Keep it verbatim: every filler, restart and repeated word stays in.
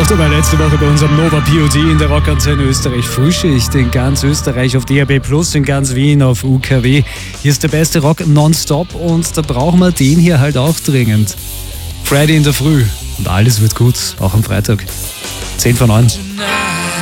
dabei letzte Woche bei unserem Nova P O D in der Rockantenne Österreich Frühschicht in ganz Österreich auf D A B Plus, in ganz Wien auf U K W. Hier ist der beste Rock nonstop und da brauchen wir den hier halt auch dringend. Friday in der Früh und alles wird gut, auch am Freitag. zehn vor neun.